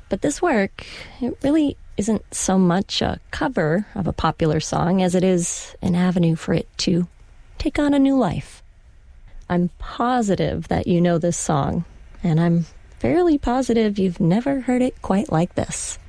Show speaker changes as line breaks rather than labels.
But this work, it really isn't so much a cover of a popular song as it is an avenue for it to take on a new life. I'm positive that you know this song, and I'm fairly positive you've never heard it quite like this.